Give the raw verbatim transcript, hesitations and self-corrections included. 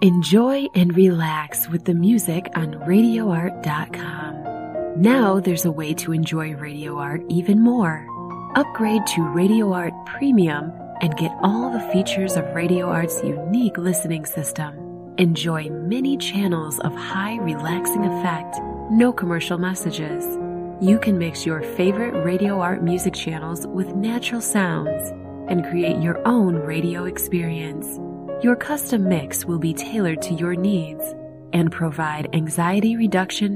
Enjoy and relax with the music on radio art dot com. Now there's a way to enjoy Radio Art even more. Upgrade to Radio Art Premium and get all the features of Radio Art's unique listening system. Enjoy many channels of high relaxing effect, no commercial messages. You can mix your favorite Radio Art music channels with natural sounds and create your own radio experience. Your custom mix will be tailored to your needs and provide anxiety reduction